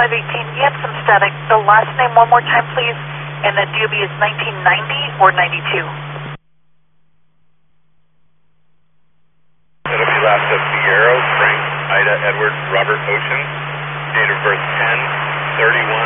518, you have some static. The last name one more time, please. And the DOB is 1990 or 92? It'll be last of Fierro, Frank, Ida, Edward, Robert, Ocean. Date of birth 10/31.